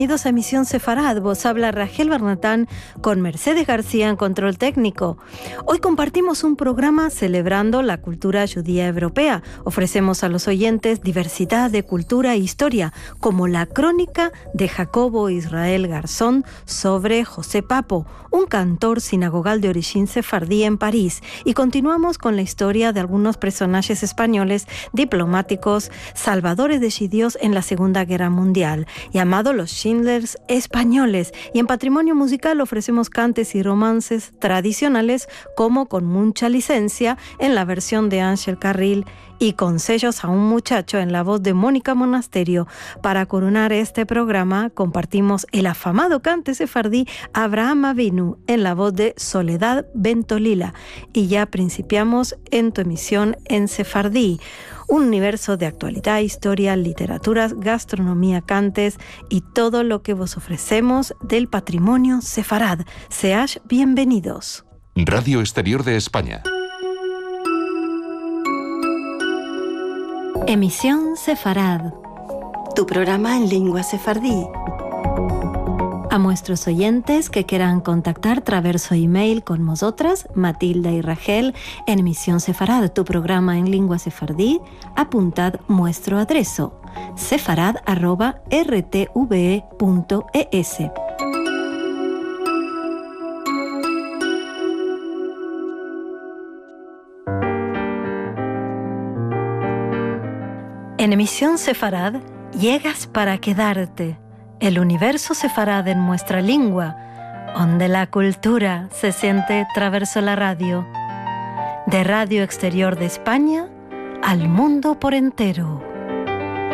Bienvenidos a Emisión Sefarad. Vos habla Rachel Bernatán con Mercedes García en control técnico. Hoy compartimos un programa celebrando la cultura judía europea. Ofrecemos a los oyentes diversidad de cultura e historia, como la crónica de Jacobo Israel Garzón sobre José Papo, un cantor sinagogal de origen sefardí en París. Y continuamos con la historia de algunos personajes españoles diplomáticos salvadores de judíos en la Segunda Guerra Mundial, llamados los Schindlers españoles. Y en Patrimonio Musical ofrecemos cantes y romances tradicionales, como Con mucha licencia en la versión de Ángel Carril y Consejos a un muchacho en la voz de Mónica Monasterio. Para coronar este programa compartimos el afamado cante sefardí Abraham Avinu en la voz de Soledad Bentolila. Y ya principiamos en tu emisión en sefardí. Un universo de actualidad, historia, literaturas, gastronomía, cantes y todo lo que vos ofrecemos del patrimonio sefarad. Seáis bienvenidos. Radio Exterior de España. Emisión Sefarad. Tu programa en lengua sefardí. A nuestros oyentes que quieran contactar traverso email con nosotras, Matilda y Rachel, en Emisión Sefarad, tu programa en lengua sefardí, apuntad nuestro adreso, sefarad@rtve.es. En Emisión Sefarad, llegas para quedarte. El universo sefarad en nuestra lengua, donde la cultura se siente traverso la radio. De Radio Exterior de España al mundo por entero.